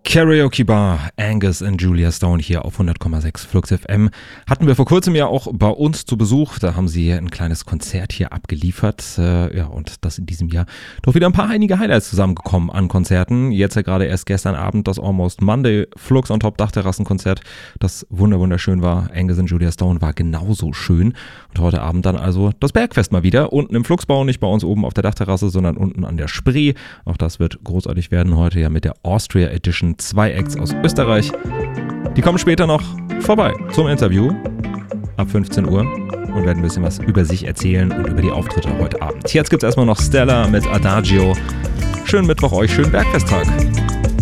Karaoke Bar, Angus und Julia Stone hier auf 100,6 Flux FM. Hatten wir vor kurzem ja auch bei uns zu Besuch. Da haben sie ein kleines Konzert hier abgeliefert. Und das in diesem Jahr doch wieder einige Highlights zusammengekommen an Konzerten. Jetzt ja gerade erst gestern Abend das Almost Monday Flux on Top Dachterrassenkonzert, das wunderschön war. Angus und Julia Stone war genauso schön. Und heute Abend dann also das Bergfest mal wieder. Unten im Fluxbau, nicht bei uns oben auf der Dachterrasse, sondern unten an der Spree. Auch das wird großartig werden heute ja mit der Austria Edition. 2 Acts aus Österreich. Die kommen später noch vorbei zum Interview ab 15 Uhr und werden ein bisschen was über sich erzählen und über die Auftritte heute Abend. Jetzt gibt es erstmal noch Stella mit Adagio. Schönen Mittwoch euch, schönen Bergfesttag.